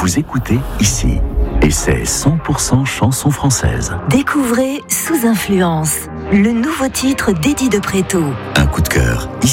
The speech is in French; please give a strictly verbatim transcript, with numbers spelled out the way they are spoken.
Vous écoutez ici. Et c'est cent pour cent chanson française. Découvrez Sous Influence, le nouveau titre d'Eddie de Préto. Un coup de cœur.